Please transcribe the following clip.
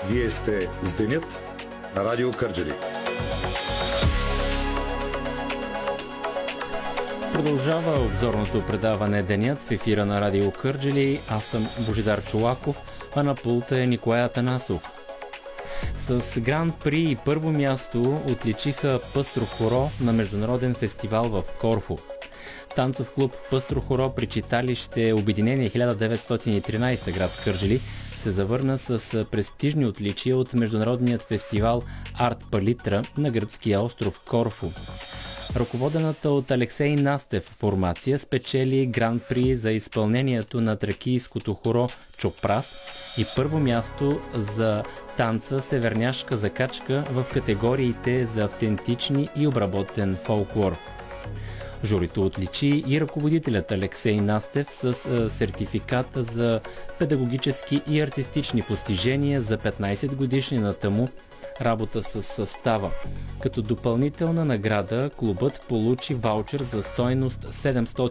Вие сте с Денят на Радио Кърджали. Продължава обзорното предаване Денят в ефира на Радио Кърджали. Аз съм Божидар Чолаков, а на пулта е Николай Атанасов. С Гран-при и първо място отличиха Пъстро хоро на международен фестивал в Корфу. Танцов клуб Пъстро хоро при читалище Обединение 1913 град Кърджали се завърна с престижни отличия от международният фестивал Арт Палитра на гръцкия остров Корфу. Ръководената от Алексей Настев формация спечели Гран-при за изпълнението на тракийското хоро Чопрас и първо място за танца Северняшка закачка в категориите за автентични и обработен фолклор. Журито отличи и ръководителят Алексей Настев с сертификат за педагогически и артистични постижения за 15 годишнината му работа с състава. Като допълнителна награда клубът получи ваучер за стойност 700